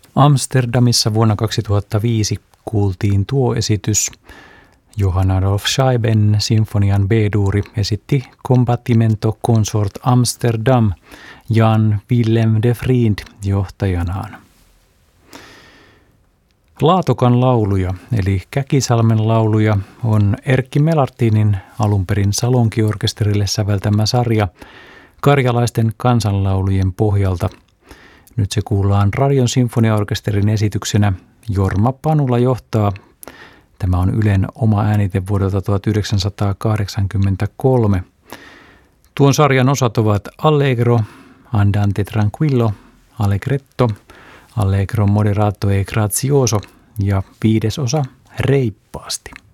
Amsterdamissa vuonna 2005 kuultiin tuo esitys. Johann Adolf Scheiben sinfonian B-duuri esitti Combattimento Consort Amsterdam Jan Willem de Vriend johtajanaan. Laatokan lauluja eli Käkisalmen lauluja on Erkki Melartinin alunperin Salonkiorkesterille säveltämä sarja karjalaisten kansanlaulujen pohjalta. Nyt se kuullaan Radion sinfoniaorkesterin esityksenä. Jorma Panula johtaa. Tämä on Ylen oma äänite vuodelta 1983. Tuon sarjan osat ovat Allegro, Andante tranquillo, Allegretto, Allegro moderato e grazioso ja 5. osa Reippaasti.